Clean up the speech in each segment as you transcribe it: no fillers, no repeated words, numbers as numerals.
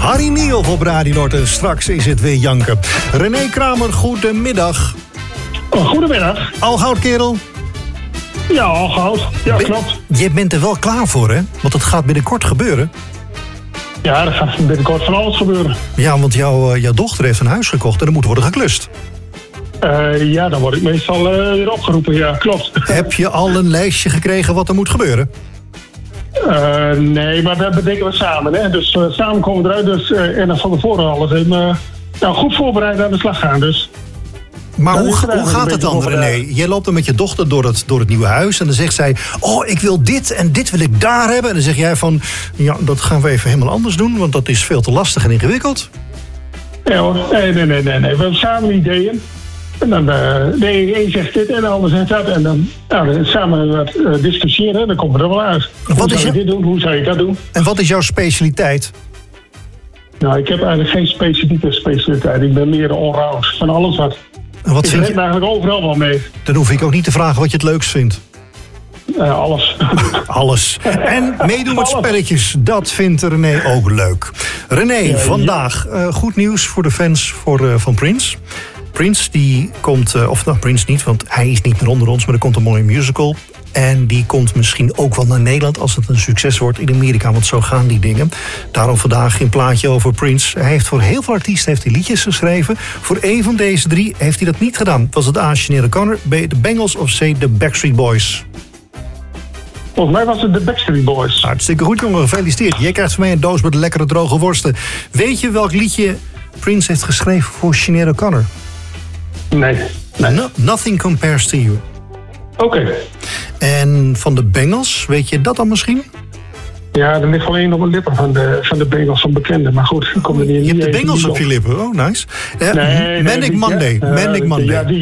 Harry Niehoff op Radio Noord en straks is het weer janken. René Kramer, goedemiddag. Goedemiddag. Al goud, kerel? Ja, al goud. Ja, klopt. Je bent er wel klaar voor, hè? Want het gaat binnenkort gebeuren. Ja, er gaat binnenkort van alles gebeuren. Ja, want jouw dochter heeft een huis gekocht en er moet worden geklust. Ja, dan word ik meestal weer opgeroepen. Ja, klopt. Heb je al een lijstje gekregen wat er moet gebeuren? Nee, maar dat bedenken we samen. Hè? Dus samen komen we eruit. Dus, en dan van tevoren alles even goed voorbereid aan de slag gaan. Dus. Maar hoe gaat het dan, René? Jij loopt dan met je dochter door het nieuwe huis en dan zegt zij, oh, ik wil dit en dit wil ik daar hebben. En dan zeg jij van, ja, dat gaan we even helemaal anders doen, want dat is veel te lastig en ingewikkeld. Nee hoor, nee. We hebben samen ideeën. En dan de een zegt dit en de ander zegt dat. En dan samen discussiëren en dan komen we er wel uit. Hoe zou je dit doen? Hoe zou je dat doen? En wat is jouw specialiteit? Nou, ik heb eigenlijk geen specifieke specialiteit. Ik ben meer allround van alles wat. En wat ik vind red eigenlijk overal wel mee. Dan hoef ik ook niet te vragen wat je het leukst vindt. Alles. Alles. En meedoen met spelletjes, dat vindt René ook leuk. René, vandaag goed nieuws voor de fans van Prince. Prince die komt, Prince niet, want hij is niet meer onder ons, maar er komt een mooie musical. En die komt misschien ook wel naar Nederland als het een succes wordt in Amerika, want zo gaan die dingen. Daarom vandaag een plaatje over Prince. Hij heeft voor heel veel artiesten liedjes geschreven. Voor één van deze drie heeft hij dat niet gedaan. Was het A, Sinead O'Connor, B, de Bengals of C, de Backstreet Boys? Volgens mij was het de Backstreet Boys. Hartstikke goed, jongen. Gefeliciteerd. Jij krijgt van mij een doos met lekkere droge worsten. Weet je welk liedje Prince heeft geschreven voor Sinead O'Connor? Nee. Nothing Compares to You. Oké. En van de Bengals, weet je dat dan misschien? Ja, er ligt alleen op mijn lippen van de Bengals van bekende. Maar goed, ik kom er niet. Je hebt de Bengals op je lippen, oh nice. Manic Monday. Manic Monday.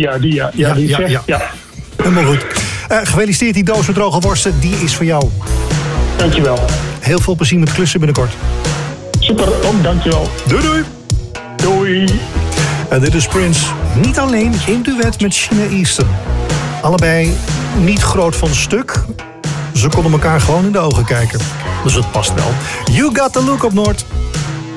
Ja. Helemaal goed. Gefeliciteerd, die doos met droge worsten, die is voor jou. Dankjewel. Heel veel plezier met klussen binnenkort. Super, dankjewel. Doei doei. Doei. En dit is Prince, niet alleen in duet met Sheena Easton. Allebei niet groot van stuk. Ze konden elkaar gewoon in de ogen kijken. Dus het past wel. You Got the Look op Noord.